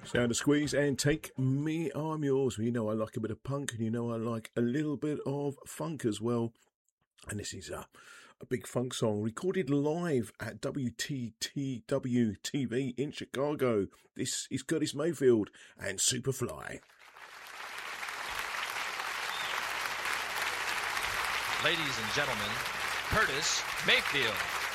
Sound a Squeeze and Take Me, I'm Yours. Well, you know I like a bit of punk, and you know I like a little bit of funk as well. And this is a big funk song recorded live at WTTW TV in Chicago. This is Curtis Mayfield and Superfly. Ladies and gentlemen, Curtis Mayfield.